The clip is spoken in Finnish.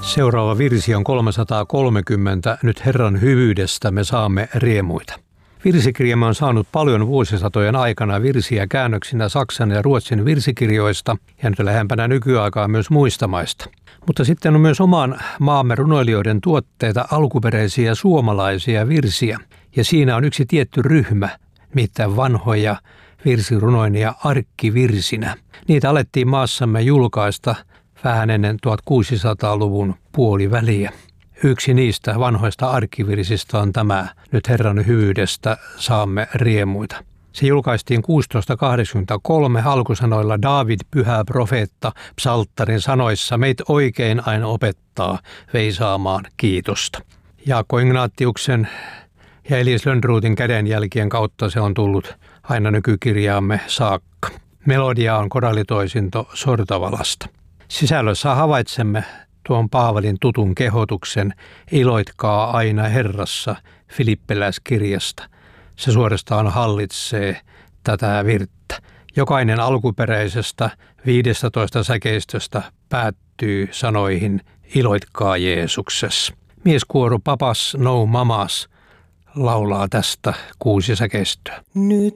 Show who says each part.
Speaker 1: Seuraava virsi on 330. Nyt Herran hyvyydestä me saamme riemuita. Virsikirjamme on saanut paljon vuosisatojen aikana virsiä käännöksinä Saksan ja Ruotsin virsikirjoista ja nyt lähempänä nykyaikaa myös muista maista. Mutta sitten on myös oman maamme runoilijoiden tuotteita alkuperäisiä suomalaisia virsiä ja siinä on yksi tietty ryhmä, nimittäin vanhoja virsirunoinia arkkivirsinä. Niitä alettiin maassamme julkaista vähän ennen 1600-luvun puoliväliä. Yksi niistä vanhoista arkkivirsistä on tämä Nyt Herran hyvyydestä saamme riemuita. Se julkaistiin 1683 alkusanoilla Daavid pyhä profeetta psalttarin sanoissa meitä oikein aina opettaa veisaamaan kiitosta. Jaakko Ignatiuksen ja Elias Lönnrotin kädenjälkien kautta se on tullut aina nykykirjaamme saakka. Melodia on korallitoisinto Sortavalasta. Sisällössä havaitsemme tuon Paavalin tutun kehotuksen iloitkaa aina Herrassa Filippiläiskirjasta. Se suorastaan hallitsee tätä virttä. Jokainen alkuperäisestä 15 säkeistöstä päättyy sanoihin iloitkaa Jeesuksessa. Mieskuoro Papas no mamas laulaa tästä 6 säkeistöä.
Speaker 2: Nyt